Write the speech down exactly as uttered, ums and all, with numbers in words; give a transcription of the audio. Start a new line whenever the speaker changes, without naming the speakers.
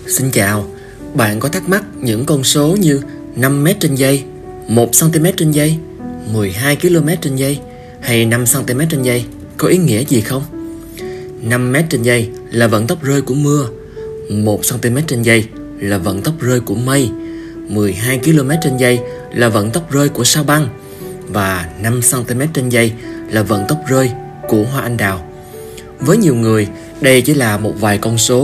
Xin chào, bạn có thắc mắc những con số như năm mét trên giây, một xăng-ti-mét trên giây, mười hai ki-lô-mét trên giây hay năm xăng-ti-mét trên giây có ý nghĩa gì không? năm mét trên giây là vận tốc rơi của mưa, một xăng-ti-mét trên giây là vận tốc rơi của mây, mười hai ki-lô-mét trên giây là vận tốc rơi của sao băng và năm xăng-ti-mét trên giây là vận tốc rơi của hoa anh đào. Với nhiều người, đây chỉ là một vài con số